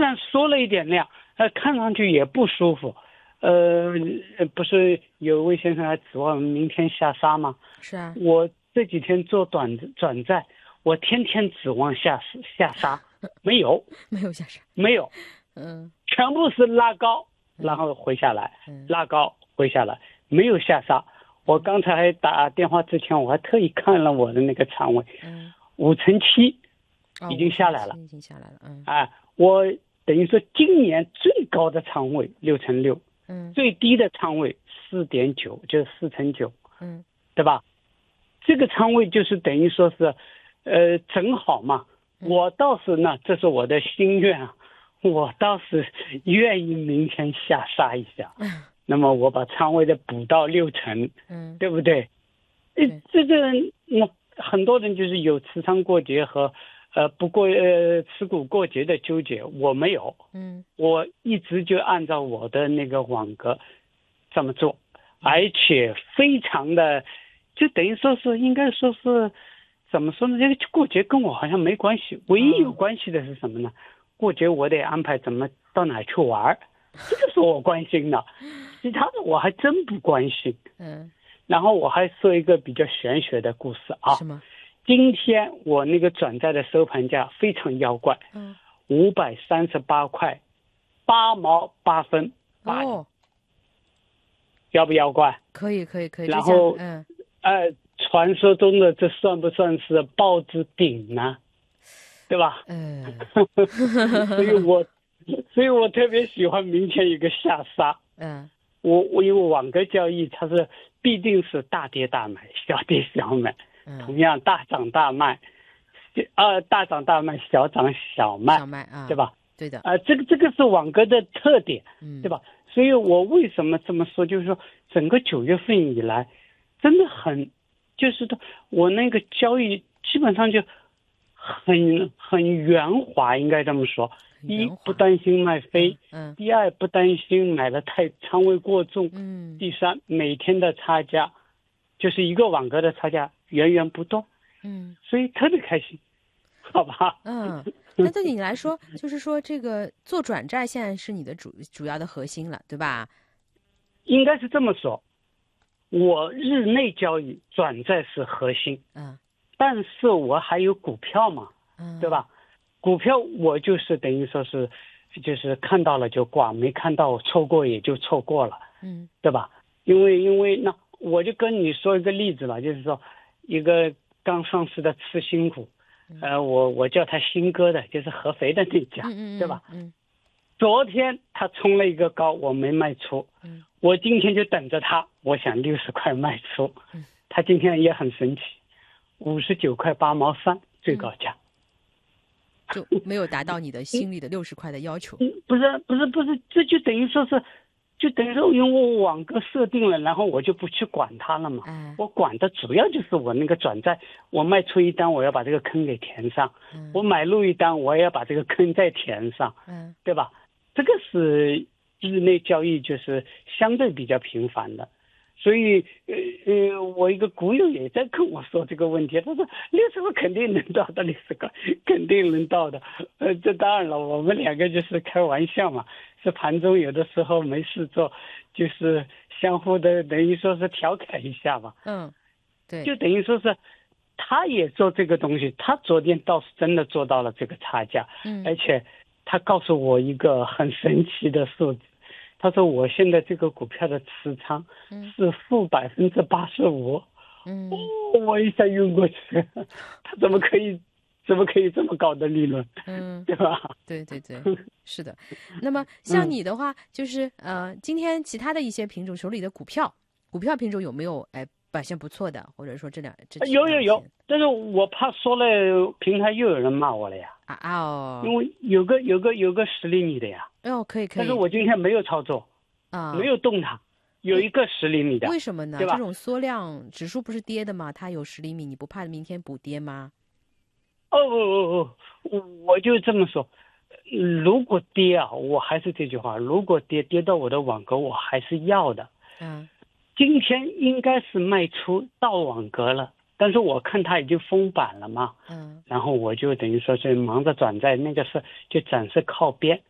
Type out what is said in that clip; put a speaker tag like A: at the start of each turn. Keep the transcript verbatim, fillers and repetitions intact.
A: 然缩了一点量，呃，看上去也不舒服。呃，不是有位先生还指望明天下杀吗？
B: 是啊，
A: 我这几天做短转债，我天天指望下下杀，没有，
B: 没有下杀，
A: 没有，
B: 嗯，
A: 全部是拉高，然后回下来，
B: 嗯、
A: 拉高回下来，没有下杀。我刚才还打电话之前，我还特意看了我的那个仓位，
B: 嗯，
A: 五成七
B: 哦，
A: 已经下来了，
B: 已经下来了，嗯，
A: 啊，我等于说今年最高的仓位六成六，
B: 嗯，
A: 最低的仓位四点九，就是四成九，
B: 嗯，
A: 对吧？这个仓位就是等于说是，呃，正好嘛。我倒是呢，这是我的心愿啊，我倒是愿意明天下杀一下。那么我把仓位的补到六成，
B: 嗯，
A: 对不对？呃，这个那很多人就是有持仓过节和呃不过呃持股过节的纠结，我没有，
B: 嗯，
A: 我一直就按照我的那个网格这么做，而且非常的，就等于说是应该说是怎么说呢？这个过节跟我好像没关系，唯一有关系的是什么呢？过节我得安排怎么到哪去玩，这个是我关心的，其他的我还真不关心。
B: 嗯，
A: 然后我还说一个比较玄学的故事啊。
B: 什么？
A: 今天我那个转债的收盘价非常妖怪，
B: 嗯，
A: 五百三十八块八毛八分八，
B: 哦，
A: 妖不妖怪？
B: 可以，可以，可以。
A: 然后，
B: 嗯，
A: 呃，传说中的这算不算是报纸顶呢？对吧？
B: 嗯，
A: 所以我，所以我特别喜欢明天一个下杀。
B: 嗯，
A: 我我因为网格交易，它是必定是大跌大买，小跌小买，同样大涨大卖，呃，大涨大卖，小涨小卖，
B: 小卖啊，
A: 对吧？
B: 对的。
A: 啊、呃，这个这个是网格的特点，
B: 嗯，
A: 对吧？所以我为什么这么说，就是说整个九月份以来，真的很，就是的，我那个交易基本上就很很圆滑，应该这么说。一不担心卖飞，
B: 嗯，
A: 第二不担心买的太仓位过重，
B: 嗯，
A: 第三每天的差价，就是一个网格的差价源源不断，
B: 嗯，
A: 所以特别开心，好吧？
B: 嗯，那对你来说，就是说这个做转债现在是你的主主要的核心了，对吧？
A: 应该是这么说，我日内交易转债是核心，
B: 嗯，
A: 但是我还有股票嘛，
B: 嗯，
A: 对吧？股票我就是等于说是，就是看到了就挂，没看到错过也就错过了，
B: 嗯，
A: 对吧？因为因为那我就跟你说一个例子吧，就是说一个刚上市的次新股，呃，我我叫它新哥的，就是合肥的那家，
B: 嗯嗯，
A: 对吧？
B: 嗯，
A: 昨天它冲了一个高，我没卖出，
B: 嗯，
A: 我今天就等着它，我想六十块卖出，
B: 嗯，
A: 它今天也很神奇，五十九块八毛三最高价。
B: 嗯，就没有达到你的心里的六十块的要求。
A: 嗯，不是不是不是，这就等于说是，就等于说因为我网格设定了，然后我就不去管它了嘛。
B: 哎，
A: 我管的主要就是我那个转债，我卖出一单，我要把这个坑给填上；
B: 嗯，
A: 我买入一单，我也要把这个坑再填上，
B: 嗯，
A: 对吧？这个是日内交易，就是相对比较频繁的。所以，呃呃，我一个股友也在跟我说这个问题，他说六十块肯定能到的，六十块肯定能到的。呃，这当然了，我们两个就是开玩笑嘛，是盘中有的时候没事做，就是相互的等于说是调侃一下嘛。
B: 嗯，对，
A: 就等于说是，他也做这个东西，他昨天倒是真的做到了这个差价，
B: 嗯，
A: 而且他告诉我一个很神奇的数字。他说我现在这个股票的持仓是负百分之八十五，
B: 嗯，
A: 哦，我一下晕过去，他怎么可以，怎么可以这么高的利润？
B: 嗯，
A: 对吧？
B: 对对对，是的。那么像你的话，就是呃，今天其他的一些品种手里的股票，股票品种有没有哎表现不错的，或者说这两这
A: 有有有，但是我怕说了平台又有人骂我了呀。
B: 啊哦，
A: 因为有个有个有个十厘米的呀。
B: 哦，可以可以。
A: 但是我今天没有操作
B: 啊，
A: 没有动它，有一个十厘米的。
B: 为什么呢？
A: 对吧？
B: 这种缩量指数不是跌的吗？它有十厘米，你不怕明天补跌吗？
A: 哦哦哦哦，我就这么说，如果跌啊，我还是这句话，如果跌跌到我的网格，我还是要的。
B: 嗯，
A: 今天应该是卖出到网格了，但是我看它已经封板了嘛，
B: 嗯，
A: 然后我就等于说是忙着转债，那个是就暂时靠边。